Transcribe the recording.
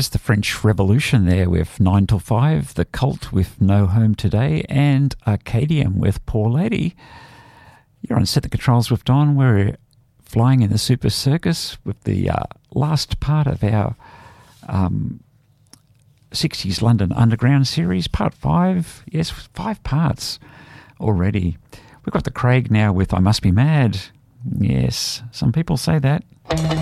That's the French Revolution there with 9 till 5, The Cult with No Home Today, and Arcadium with Poor Lady. You're on Set the Controls with Don. We're flying in the Super Circus with the last part of our 60s London Underground series, part 5. Yes, 5 parts already. We've got the Craig now with I Must Be Mad. Yes, some people say that.